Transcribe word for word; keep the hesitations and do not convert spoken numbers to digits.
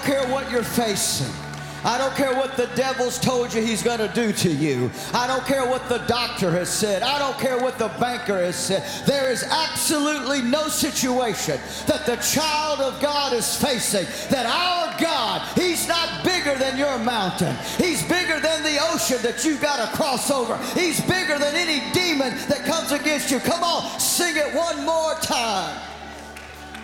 don't care what you're facing. I don't care what the devil's told you he's going to do to you. I don't care what the doctor has said. I don't care what the banker has said. There is absolutely no situation that the child of God is facing that our God, he's not bigger than your mountain. He's bigger than the ocean that you've got to cross over. He's bigger than any demon that comes against you. Come on, sing it one more time.